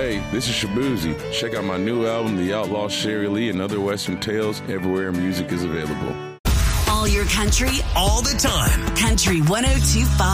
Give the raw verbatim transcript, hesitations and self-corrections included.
Hey, this is Shabuzi. Check out my new album, The Outlaw Sherry Lee and Other Western Tales, everywhere music is available. All your country, all the time. Country one oh two point five.